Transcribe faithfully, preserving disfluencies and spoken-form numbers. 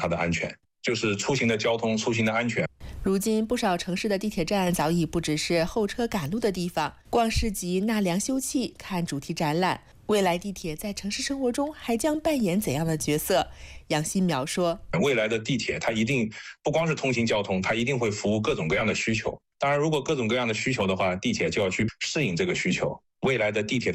它的安全，就是出行的交通、出行的安全。 如今，不少城市的地铁站早已不只是候车赶路的地方，逛市集、纳凉休憩、看主题展览。未来地铁在城市生活中还将扮演怎样的角色？杨新苗说：“ 未来的地铁它一定不光是通行交通，它一定会服务各种各样的需求。当然，如果各种各样的需求的话，地铁就要去适应这个需求。未来的地铁的